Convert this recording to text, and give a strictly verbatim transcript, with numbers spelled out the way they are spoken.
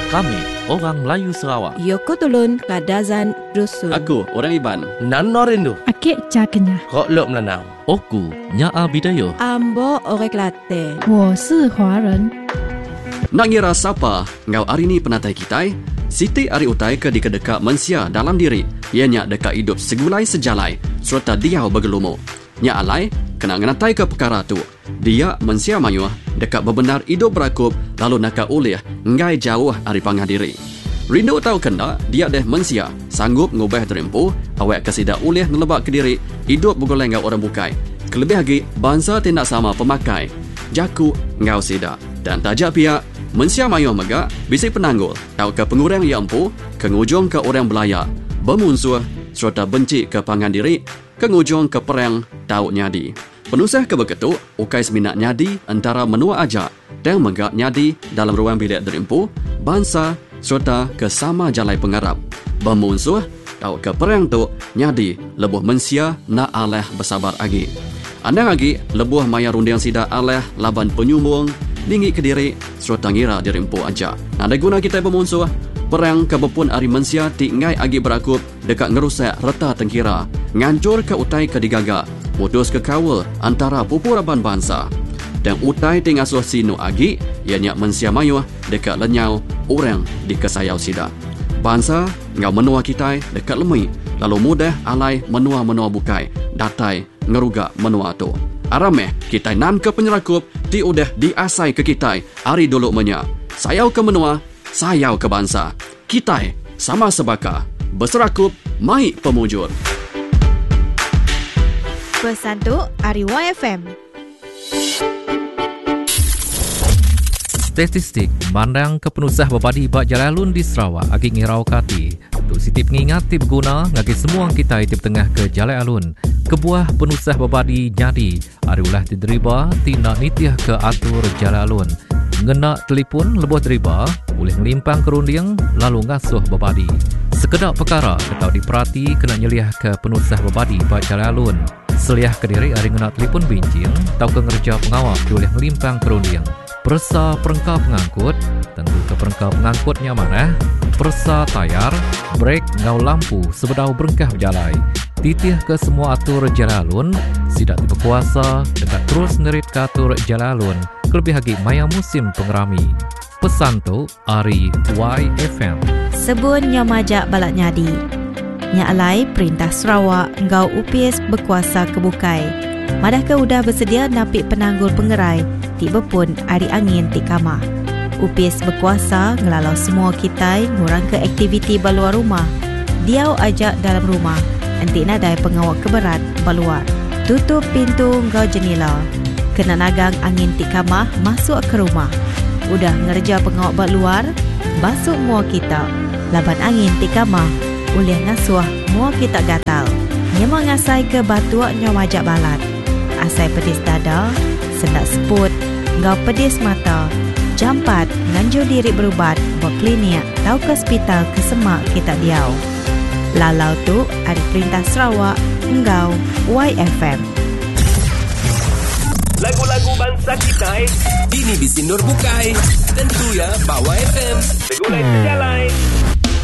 Kami, orang Melayu Sarawak. Yoko Tulun Kadazan Dusun. Aku, orang Iban. Nano Rindu. Akik Cakenya. Kok Lok Melanau. Oku, Nyaa Bidayo. Ambo Orang Kelate. 我是华人。 Nak ngira siapa ngau hari ni penatai kitai? Siti ari utai ke di kedeka mensia dalam diri. Ianya dekat hidup segulai sejalai serta diau bergelumo. Nya alai kena ngenatai ke perkara tu. Dia mensia mayuah dekat bebenar hidup berakup lalu nakak ulih ngai jauh ari pangah diri. Rindu tahu kena dia deh mensia sanggup ngubah terempu awak kesida ulih nelebak ke diri hidup bergoleng ngau orang bukai. Kelebih lagi bangsa tindak sama pemakai. Jaku ngau sida dan tajak pihak mensia mayuh megak bisi penanggul tahu ke pengurang yang empu ke ngujung ke orang belaya bermusuh serta benci ke pangan diri ke ngujung ke perang tahu nyadi. Penusah ke begitu ukai seminat nyadi antara menua ajak dan megak nyadi dalam ruang bilik derimpu bangsa serta ke sama jalai pengarap bermusuh tahu ke perang tu nyadi lebuh mensia na aleh bersabar agi. Andang lagi lebuh maya runding sida aleh laban penyumbung lingi ke diri serta ngira dirimpu aja. Nada guna kita bermusuh perang kebepun ari mensia ti ngai agi berakup dekat ngerusak reta tengkira ngancur ke utai ke digaga putus ke kawal antara pupuraban bangsa dan utai ti ngasuh sinu agi ianya mensia mayuh dekat lenyau orang di kesayau sida. Bangsa ngau menua kita dekat lemui lalu mudah alai menua-menua bukai datai ngerugak menua tu. Arameh kita nan ke penyerakup ti udah diasai ke kita hari dulu menya. Sayau ke menua, sayau ke bangsa. Kita sama sebaka berserakup mai pemujur. Pesan tu Ari Y F M. Statistik mandang kepenusah babadi bak Jalalun di Sarawak agi ngirau kati. Untuk siti pengingat tip guna ngagi semua kita tip tengah ke Jalai Alun. Kebuah penusah babadi nyadi ari ulah dideriba tindak nitiah ke atur Jalai Alun. Ngena telefon lebuh deriba boleh ngelimpang kerunding lalu ngasuh babadi. Sekedar perkara ketau diperhati kena nyeliah ke penusah babadi bak Jalai Alun. Seliah ke diri ari ngena telefon bincing tau ke ngerja pengawal boleh ngelimpang kerunding. Persa perengkap pengangkut, tentu ke perengkap pengangkutnya mana? Persa tayar, brek ngau lampu sebedau berengkah berjalai. Titih ke semua atur Jalai Alun, sidak berkuasa dekat terus nerit ke atur Jalai Alun, kelebih lagi maya musim pengerami. Pesan tu Ari Y F M. Sebun nyamajak balak nyadi. Nya alai Perintah Sarawak ngau U P S berkuasa kebukai. Madah ke udah bersedia napik penanggul pengerai tiba pun ari angin ti kamah. U P S berkuasa ngelalau semua kita ngurang ke aktiviti baluar rumah. Diau ajak dalam rumah. Entik nadai pengawal keberat baluar. Tutup pintu ngau jenila. Kena nagang angin ti kamah masuk ke rumah. Udah ngerja pengawal baluar, basuh mua kita. Laban angin ti kamah, ulih ngasuh mua kita gatal. Nyemang ngasai ke batuak nyomajak balat. Asai pedis dada, sendak seput, ngau pedis mata, jampat, nganjur diri berubat, buat klinik, tau ke hospital ke semak kita diau. Lalau tu ada Perintah Sarawak, ngau Y F M. Lagu-lagu bangsa kita ini bisin nur bukai. Tentu ya bawa F M. Segulai sejalai.